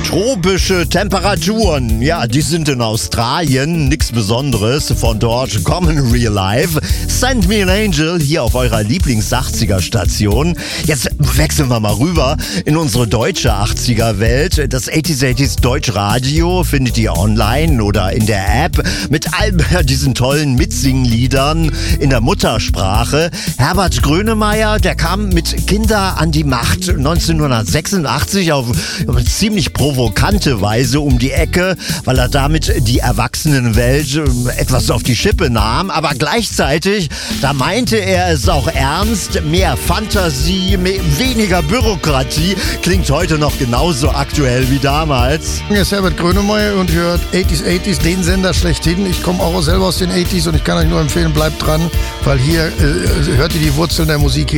Tropische Temperaturen, ja, die sind in Australien, nichts Besonderes. Von dort kommen Real Life. Send Me an Angel hier auf eurer Lieblings-80er-Station. Jetzt wechseln wir mal rüber in unsere deutsche 80er-Welt. Das 80s Deutschradio findet ihr online oder in der App mit all diesen tollen Mitsingliedern in der Muttersprache. Herbert Grönemeyer, der kam mit Kinder an die Macht 1986 auf ziemlich provokante Weise um die Ecke, weil er damit die Erwachsenenwelt etwas auf die Schippe nahm. Aber gleichzeitig, da meinte er es auch ernst. Mehr Fantasie, weniger Bürokratie. Klingt heute noch genauso aktuell wie damals. Hier ist Herbert Grönemeyer und hört 80s, den Sender schlechthin. Ich komme auch selber aus den 80s und ich kann euch nur empfehlen, bleibt dran, weil hier hört ihr die Wurzeln der Musik.